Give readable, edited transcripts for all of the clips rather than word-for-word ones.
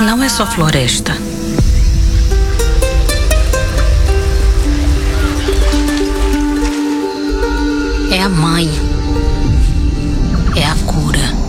Não é só floresta. É a mãe. É a cura.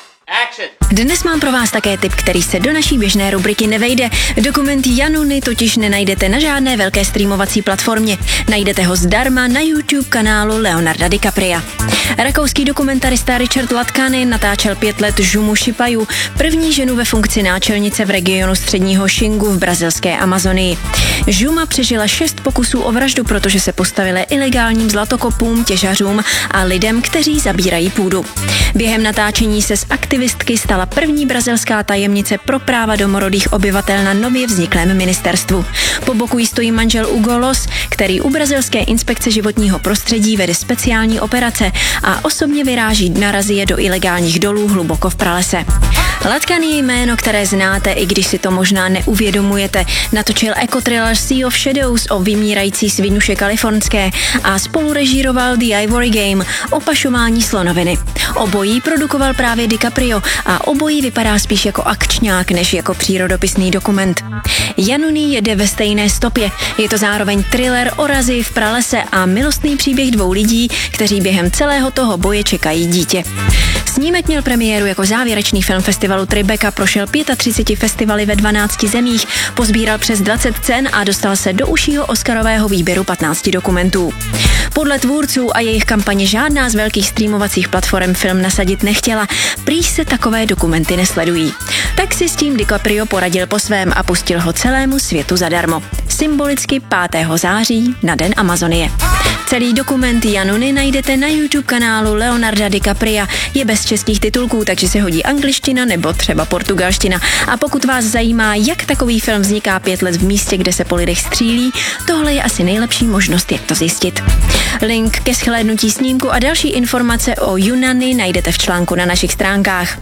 Dnes mám pro vás také tip, který se do naší běžné rubriky nevejde. Dokument Janony totiž nenajdete na žádné velké streamovací platformě. Najdete ho zdarma na YouTube kanálu Leonarda DiCapria. Rakouský dokumentarista Richard Latkany natáčel 5 let Žumu Šipaju, první ženu ve funkci náčelnice v regionu středního Xingu v brazilské Amazonii. Žuma přežila 6 pokusů o vraždu, protože se postavila ilegálním zlatokopům, těžařům a lidem, kteří zabírají půdu. Během natáčení se z aktivistky stala první brazilská tajemnice pro práva domorodých obyvatel na nově vzniklém ministerstvu. Po boku jí stojí manžel Hugo Loss, který u brazilské inspekce životního prostředí vede speciální operace a osobně vyráží na razie do ilegálních dolů hluboko v pralese. Latkany je jméno, které znáte, i když si to možná neuvědomujete. Natočil ekotriller Sea of Shadows o vymírající sviňuše kalifornské a spolurežíroval The Ivory Game o pašování slonoviny. Obojí produkoval právě DiCaprio a obojí vypadá spíš jako akčňák než jako přírodopisný dokument. Janony jede ve stejné stopě. Je to zároveň thriller o razi v pralese a milostný příběh 2 lidí, kteří během celého toho boje čekají dítě. Snímek měl premiéru jako závěrečný film festivalu Tribeca, prošel 35 festivaly ve 12 zemích, pozbíral přes 20 cen a dostal se do užšího oscarového výběru 15 dokumentů. Podle tvůrců a jejich kampaně žádná z velkých streamovacích platform film nasadit nechtěla, prý se takové dokumenty nesledují. Tak si s tím DiCaprio poradil po svém a pustil ho celému světu zadarmo. Symbolicky 5. září na Den Amazonie. Celý dokument Janony najdete na YouTube kanálu Leonarda DiCapria. Je bez českých titulků, takže se hodí angličtina nebo třeba portugalština. A pokud vás zajímá, jak takový film vzniká 5 let v místě, kde se po lidech střílí, tohle je asi nejlepší možnost, jak to zjistit. Link ke shlédnutí snímku a další informace o Janony najdete v článku na našich stránkách.